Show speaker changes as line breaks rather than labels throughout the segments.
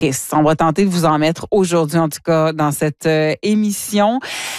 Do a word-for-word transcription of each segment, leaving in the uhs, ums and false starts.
On va tenter de vous en mettre aujourd'hui, en tout cas, dans cette euh, émission.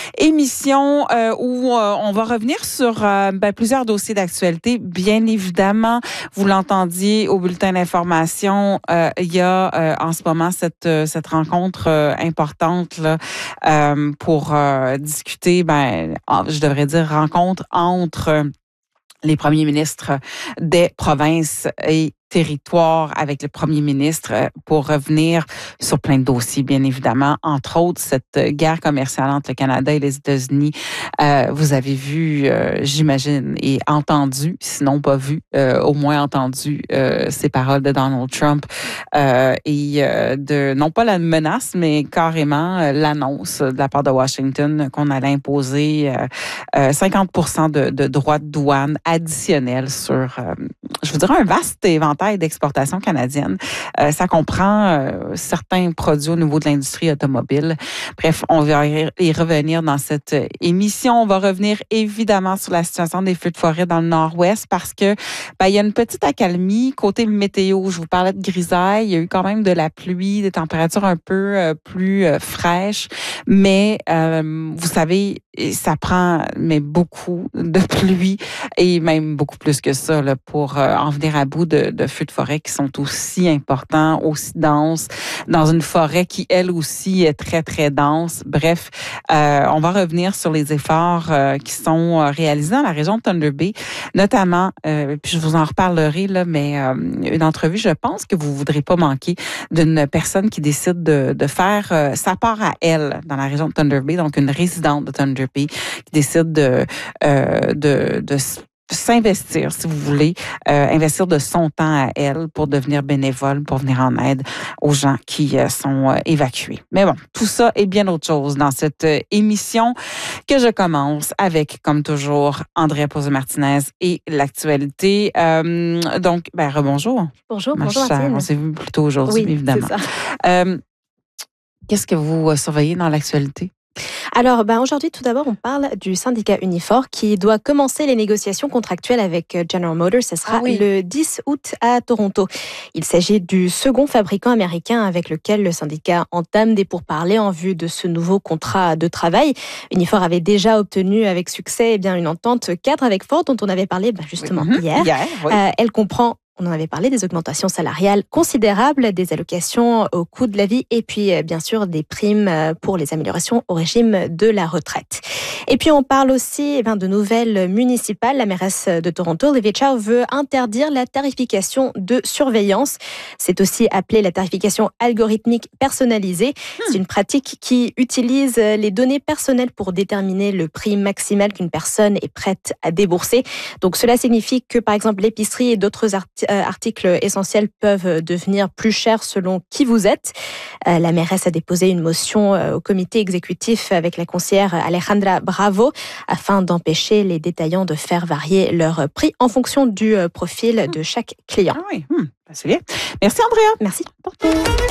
Émission euh, où euh, on va revenir sur euh, ben, plusieurs dossiers d'actualité. Bien évidemment, vous l'entendiez au bulletin d'information, euh, il y a euh, en ce moment cette, cette rencontre euh, importante là, euh, pour euh, discuter, ben, je devrais dire rencontre entre les premiers ministres des provinces et territoire avec le premier ministre pour revenir sur plein de dossiers, bien évidemment. Entre autres, cette guerre commerciale entre le Canada et les États-Unis. Euh, vous avez vu, euh, j'imagine, et entendu, sinon pas vu, euh, au moins entendu euh, ces paroles de Donald Trump euh, et euh, de, non pas la menace, mais carrément euh, l'annonce de la part de Washington qu'on allait imposer euh, euh, cinquante pour cent de, de droits de douane additionnels sur, euh, je vous dirais, un vaste éventail d'exportation canadienne. Euh, ça comprend euh, certains produits au niveau de l'industrie automobile. Bref, on va y revenir dans cette émission. On va revenir évidemment sur la situation des feux de forêt dans le nord-ouest parce que ben, il y a une petite accalmie côté météo. Je vous parlais de grisaille. Il y a eu quand même de la pluie, des températures un peu euh, plus euh, fraîches. Mais euh, vous savez, ça prend mais beaucoup de pluie et même beaucoup plus que ça là, pour euh, en venir à bout de, de feux de forêt qui sont aussi importants, aussi denses, dans une forêt qui, elle aussi, est très, très dense. Bref, euh, on va revenir sur les efforts euh, qui sont réalisés dans la région de Thunder Bay, notamment, euh, puis je vous en reparlerai, là, mais euh, une entrevue, je pense que vous ne voudrez pas manquer d'une personne qui décide de, de faire euh, sa part à elle dans la région de Thunder Bay, donc une résidente de Thunder Bay qui décide de, euh, de, de s'investir, si vous voulez, euh, investir de son temps à elle pour devenir bénévole, pour venir en aide aux gens qui euh, sont euh, évacués. Mais bon, tout ça et bien autre chose dans cette euh, émission que je commence avec, comme toujours, Andrea Pozzo-Martinez et l'actualité. Euh, donc, ben, rebonjour.
Bonjour,
ma
bonjour,
chère.
Martine.
On s'est vu plus tôt aujourd'hui,
oui,
évidemment.
C'est ça.
Euh, qu'est-ce que vous euh, surveillez dans l'actualité?
Alors, ben aujourd'hui, tout d'abord, on parle du syndicat Unifor qui doit commencer les négociations contractuelles avec General Motors. Ce sera ah oui. le dix août à Toronto. Il s'agit du second fabricant américain avec lequel le syndicat entame des pourparlers en vue de ce nouveau contrat de travail. Unifor avait déjà obtenu avec succès eh bien, une entente cadre avec Ford dont on avait parlé ben, justement
oui.
hier.
hier oui.
euh, elle comprend On en avait parlé, des augmentations salariales considérables, des allocations au coût de la vie et puis bien sûr des primes pour les améliorations au régime de la retraite. Et puis on parle aussi eh bien, de nouvelles municipales. La mairesse de Toronto, Olivia Chow, veut interdire la tarification de surveillance. C'est aussi appelé la tarification algorithmique personnalisée. Hmm. C'est une pratique qui utilise les données personnelles pour déterminer le prix maximal qu'une personne est prête à débourser. Donc cela signifie que par exemple l'épicerie et d'autres articles articles essentiels peuvent devenir plus chers selon qui vous êtes. La mairesse a déposé une motion au comité exécutif avec la conseillère Alejandra Bravo afin d'empêcher les détaillants de faire varier leur prix en fonction du profil de chaque client.
Ah oui, hum, c'est bien. Merci Andrea.
Merci.